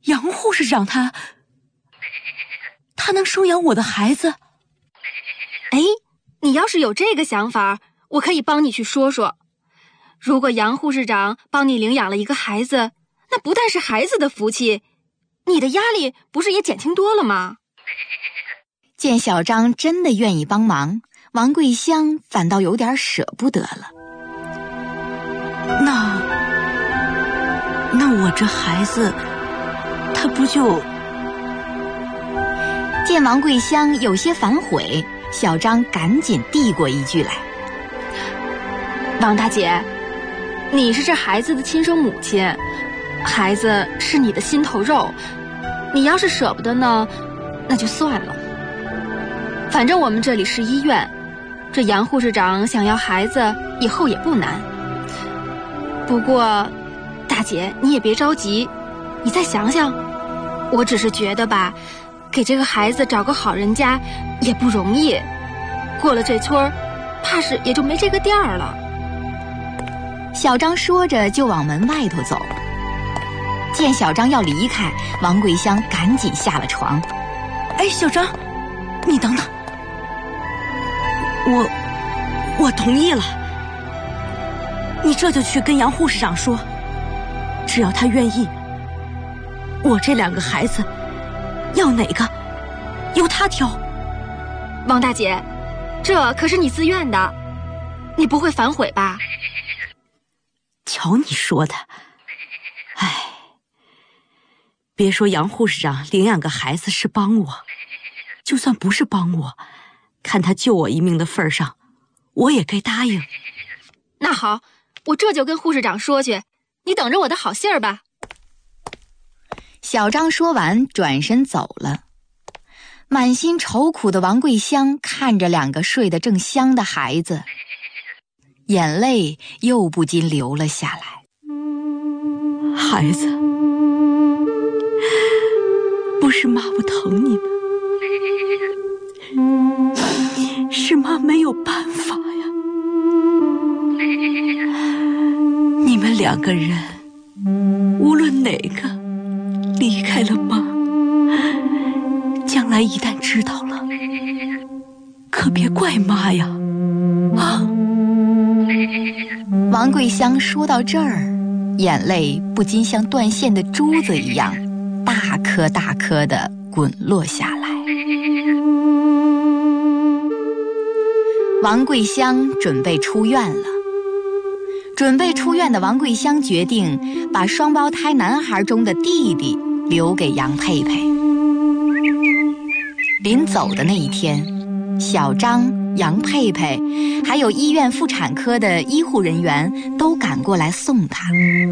杨护士长他能收养我的孩子？ 哎，你要是有这个想法，我可以帮你去说说。如果杨护士长帮你领养了一个孩子，那不但是孩子的福气，你的压力不是也减轻多了吗？ 见小张真的愿意帮忙，王桂香反倒有点舍不得了。 那我这孩子他不就…… 见王桂香有些反悔，小张赶紧递过一句来： 王大姐，你是这孩子的亲生母亲，孩子是你的心头肉，你要是舍不得呢，那就算了。反正我们这里是医院，这杨护士长想要孩子以后也不难。不过大姐你也别着急，你再想想，我只是觉得吧，给这个孩子找个好人家也不容易，过了这村怕是也就没这个店儿了。 小张说着就往门外头走。见小张要离开，王桂香赶紧下了床。 哎，小张，你等等，我同意了。你这就去跟杨护士长说，只要他愿意，我这2个孩子要哪个由他挑。 王大姐，这可是你自愿的，你不会反悔吧？ 瞧你说的，哎，别说杨护士长领养个孩子是帮我，就算不是帮我，看他救我一命的份上，我也该答应。 那好，我这就跟护士长说去，你等着我的好信儿吧。 小张说完转身走了。满心愁苦的王桂香看着2个睡得正香的孩子，眼泪又不禁流了下来。 孩子，不是妈不疼你们，是妈没有办法呀。你们2个人，无论哪个离开了妈，将来一旦知道了，可别怪妈呀！啊！ 王桂香说到这儿，眼泪不禁像断线的珠子一样，大颗大颗地滚落下来。王桂香准备出院了。准备出院的王桂香决定把双胞胎男孩中的弟弟留给杨佩佩。临走的那一天，小张、杨佩佩还有医院妇产科的医护人员都赶过来送他。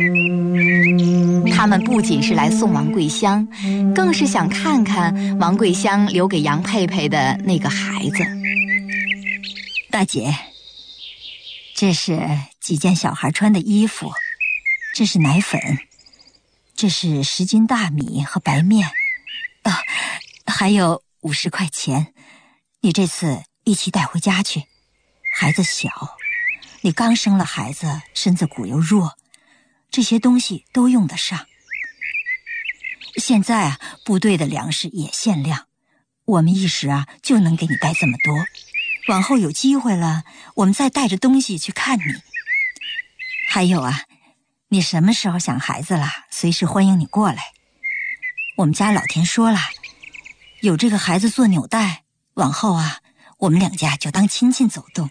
他们不仅是来送王桂香，更是想看看王桂香留给杨佩佩的那个孩子。 大姐，这是几件小孩穿的衣服，这是奶粉，这是10斤大米和白面，还有50块钱，你这次一起带回家去。孩子小，你刚生了孩子，身子骨又弱，这些东西都用得上。现在啊，部队的粮食也限量，我们一时啊就能给你带这么多。往后有机会了，我们再带着东西去看你。还有啊，你什么时候想孩子了，随时欢迎你过来。我们家老田说了，有这个孩子做纽带，往后啊，我们2家就当亲戚走动。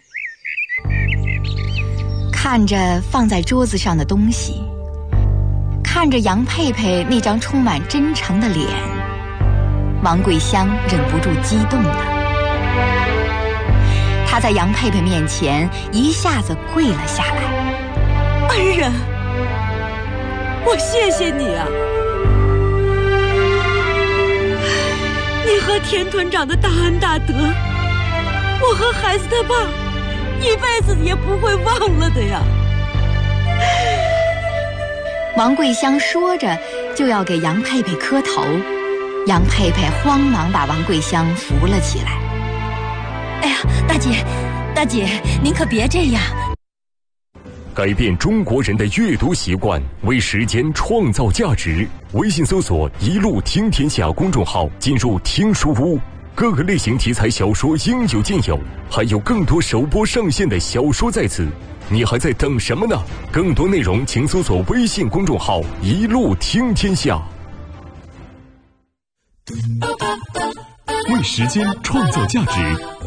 看着放在桌子上的东西，看着杨佩佩那张充满真诚的脸，王桂香忍不住激动了。她在杨佩佩面前一下子跪了下来。 恩人，我谢谢你啊！你和田团长的大恩大德，我和孩子他爸一辈子也不会忘了的呀。 王桂香说着就要给杨佩佩磕头，杨佩佩慌忙把王桂香扶了起来。 哎呀，大姐，您可别这样。 改变中国人的阅读习惯，为时间创造价值。微信搜索“一路听天下”公众号，进入听书屋，各个类型题材小说应有尽有，还有更多首播上线的小说在此。你还在等什么呢？更多内容请搜索微信公众号“一路听天下”。为时间创造价值。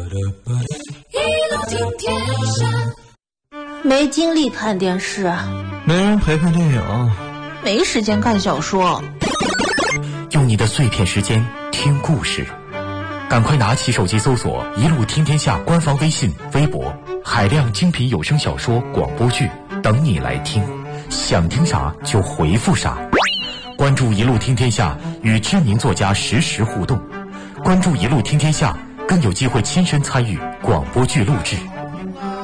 没精力看电视， 没人陪看电影， 没时间看小说。 用你的碎片时间听故事，赶快拿起手机搜索“一路听天下”官方微信、微博，海量精品有声小说、广播剧等你来听，想听啥就回复啥。关注“一路听天下”，与知名作家实时互动。关注“一路听天下”，更有机会亲身参与广播剧录制。